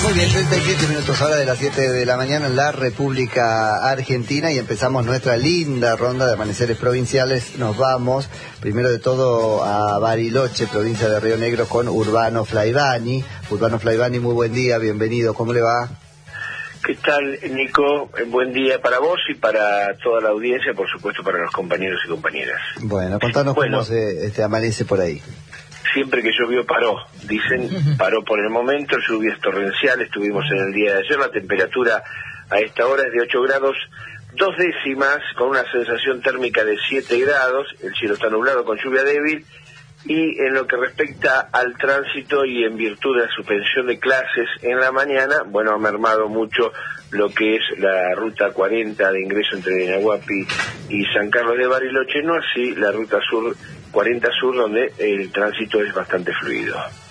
Muy bien, 37 minutos ahora de las 7 de la mañana en la República Argentina y empezamos nuestra linda ronda de amaneceres provinciales. Nos vamos, primero de todo, a Bariloche, provincia de Río Negro, con Urbano Flaivani. Urbano Flaivani, muy buen día, bienvenido, ¿cómo le va? ¿Qué tal, Nico? Buen día para vos y para toda la audiencia, por supuesto para los compañeros y compañeras. Bueno, contanos cómo se amanece por ahí. Siempre que llovió paró, dicen, paró por el momento, lluvias torrenciales, tuvimos en el día de ayer, la temperatura a esta hora es de 8 grados 2 décimas, con una sensación térmica de 7 grados, el cielo está nublado con lluvia débil, y en lo que respecta al tránsito y en virtud de la suspensión de clases en la mañana, bueno, ha mermado mucho lo que es la ruta 40 de ingreso entre Inahuapi y San Carlos de Bariloche, no así la ruta sur 40 Sur, donde el tránsito es bastante fluido.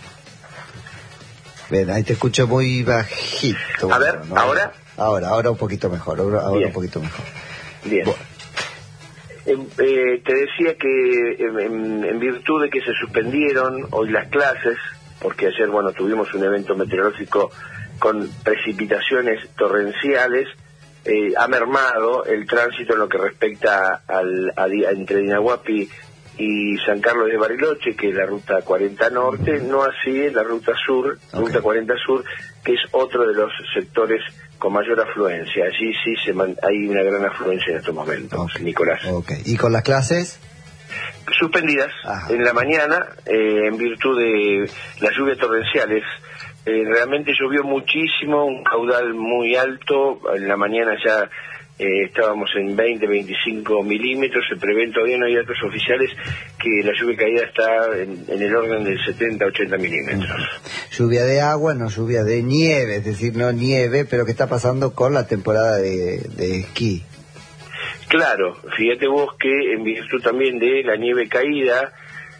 Bien, ahí te escucho muy bajito. A ver, ¿no? ¿ahora? Ahora un poquito mejor, ahora un poquito mejor. Bien. Bueno. Te decía que en virtud de que se suspendieron hoy las clases, porque ayer, bueno, tuvimos un evento meteorológico con precipitaciones torrenciales, ha mermado el tránsito en lo que respecta entre Inahuapi y San Carlos de Bariloche, que es la ruta 40 Norte, no así la ruta Sur, ruta 40 Sur, que es otro de los sectores con mayor afluencia. Allí sí hay una gran afluencia en estos momentos, Nicolás. ¿Y con las clases? Suspendidas. Ajá. En la mañana, en virtud de las lluvias torrenciales. Realmente llovió muchísimo, un caudal muy alto. En la mañana ya estábamos en 20-25 milímetros. Se prevén, todavía no hay datos oficiales, que la lluvia caída está en el orden de 70-80 milímetros. Lluvia de agua, no lluvia de nieve, es decir, no nieve, pero ¿qué está pasando con la temporada de esquí? Claro, fíjate vos que en virtud también de la nieve caída,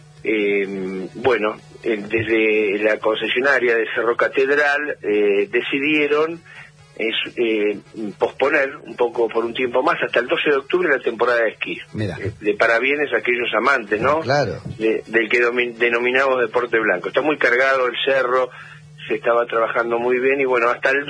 desde la concesionaria de Cerro Catedral decidieron posponer un poco por un tiempo más, hasta el 12 de octubre, la temporada de esquí. De parabienes a aquellos amantes, ¿no? Claro. Del que denominamos deporte blanco. Está muy cargado el cerro, se estaba trabajando muy bien y bueno, hasta el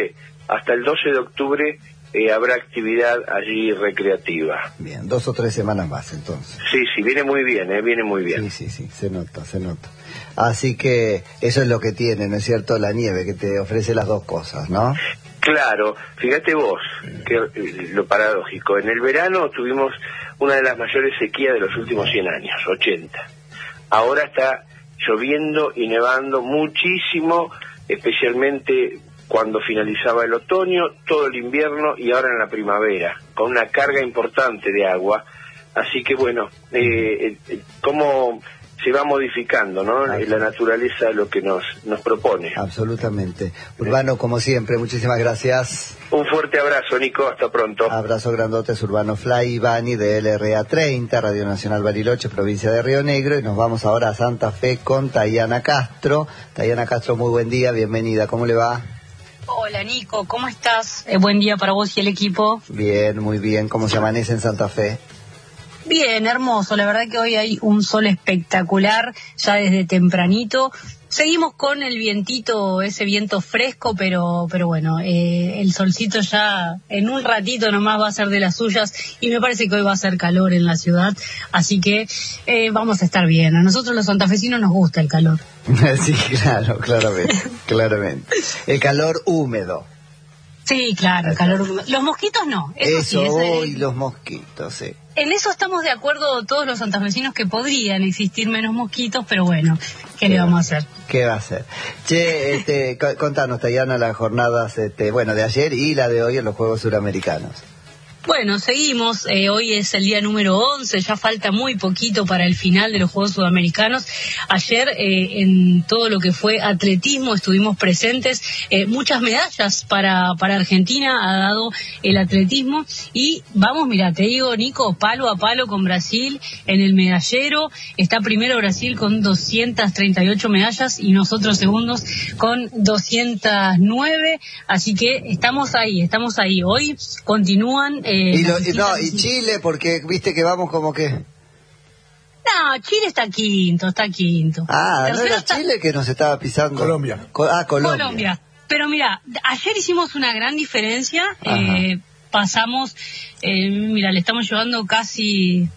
12 de octubre habrá actividad allí recreativa. Bien, 2 o 3 semanas más entonces. Sí, viene muy bien, viene muy bien. Sí, se nota. Así que eso es lo que tiene, ¿no es cierto? La nieve, que te ofrece las dos cosas, ¿no? Claro, fíjate vos, que lo paradójico. En el verano tuvimos una de las mayores sequías de los últimos 100 años, 80. Ahora está lloviendo y nevando muchísimo, especialmente cuando finalizaba el otoño, todo el invierno y ahora en la primavera, con una carga importante de agua. Así que bueno, cómo se va modificando, ¿no? La naturaleza lo que nos propone. Absolutamente. Urbano, como siempre, muchísimas gracias. Un fuerte abrazo, Nico, hasta pronto. Abrazo grandote, es Urbano Flaivani de LRA 30, Radio Nacional Bariloche, provincia de Río Negro, y nos vamos ahora a Santa Fe con Tayana Castro. Tayana Castro, muy buen día, bienvenida, ¿cómo le va? Hola Nico, ¿cómo estás? Buen día para vos y el equipo. Bien, muy bien. ¿Cómo se amanece en Santa Fe? Bien, hermoso. La verdad que hoy hay un sol espectacular, ya desde tempranito. Seguimos con el vientito, ese viento fresco, pero bueno, el solcito ya en un ratito nomás va a ser de las suyas y me parece que hoy va a ser calor en la ciudad, así que vamos a estar bien. A nosotros los santafesinos nos gusta el calor. Sí, claro, claramente. El calor húmedo. Sí, claro, el calor húmedo. Los mosquitos no. Los mosquitos, sí. En eso estamos de acuerdo todos los santafesinos, que podrían existir menos mosquitos, pero bueno, ¿qué le vamos a hacer? ¿Qué va a hacer? Che, contanos, Tayana, las jornadas de ayer y la de hoy en los Juegos Suramericanos. Bueno, seguimos, hoy es el día número 11, ya falta muy poquito para el final de los Juegos Sudamericanos. Ayer en todo lo que fue atletismo estuvimos presentes, muchas medallas para Argentina ha dado el atletismo y vamos, mira, te digo Nico, palo a palo con Brasil en el medallero. Está primero Brasil con 238 medallas y nosotros segundos con 209, así que estamos ahí. Hoy continúan y Chile, porque viste que vamos como que... No, Chile está quinto. Ah, ¿no era Chile que nos estaba pisando? Colombia. Colombia. Pero mira, ayer hicimos una gran diferencia. Pasamos, mira, le estamos llevando casi,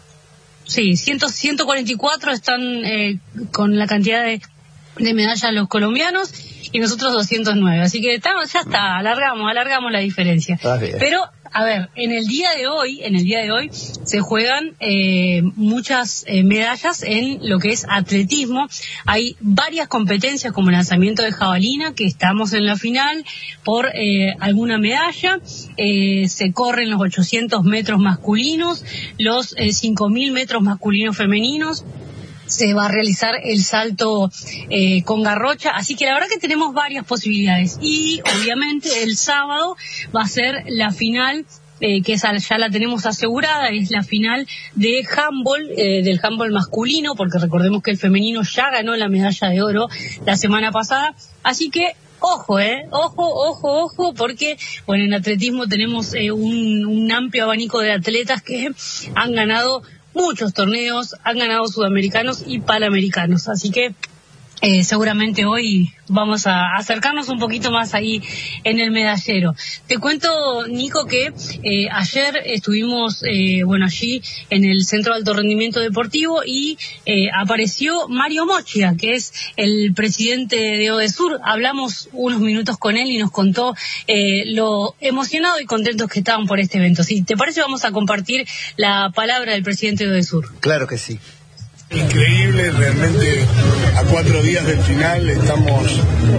144 están con la cantidad de medallas los colombianos y nosotros 209. Así que ya está, alargamos la diferencia. Pero, a ver, en el día de hoy se juegan muchas medallas en lo que es atletismo. Hay varias competencias como lanzamiento de jabalina, que estamos en la final por alguna medalla. Se corren los 800 metros masculinos, los 5.000 metros masculinos femeninos. Se va a realizar el salto con garrocha, así que la verdad que tenemos varias posibilidades. Y obviamente el sábado va a ser la final, que esa ya la tenemos asegurada, es la final de handball, del handball masculino, porque recordemos que el femenino ya ganó la medalla de oro la semana pasada, así que ojo, porque bueno, en atletismo tenemos un amplio abanico de atletas que han ganado muchos torneos, han ganado sudamericanos y panamericanos, así que seguramente hoy vamos a acercarnos un poquito más ahí en el medallero. Te cuento, Nico, que ayer estuvimos allí en el Centro de Alto Rendimiento Deportivo y apareció Mario Mochia, que es el presidente de Odesur. Hablamos unos minutos con él y nos contó lo emocionado y contentos que estaban por este evento. Si te parece, vamos a compartir la palabra del presidente de Odesur. Claro que sí. Increíble, realmente a 4 días del final estamos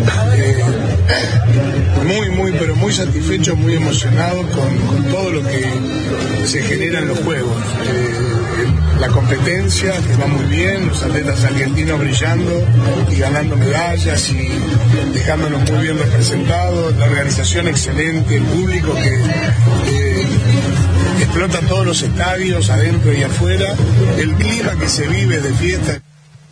muy satisfechos, muy emocionados con todo lo que se genera en los Juegos. La competencia que va muy bien, los atletas argentinos brillando y ganando medallas y dejándonos muy bien representados, la organización excelente, el público que explota todos los estadios, adentro y afuera, el clima que se vive de fiesta.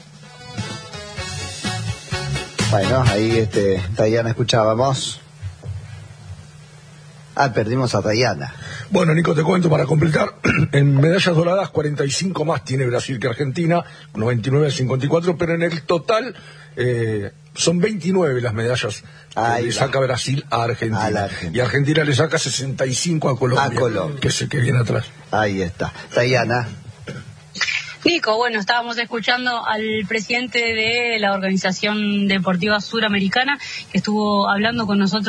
Bueno, ahí Dayana escuchábamos. Perdimos a Dayana. Bueno, Nico, te cuento para completar, en medallas doradas 45 más tiene Brasil que Argentina, 99 a 54, pero en el total son 29 las medallas que le saca Brasil a Argentina. Y Argentina le saca 65 a Colombia, que es el que viene atrás. Ahí está. Dayana. Nico, bueno, estábamos escuchando al presidente de la Organización Deportiva Suramericana, que estuvo hablando con nosotros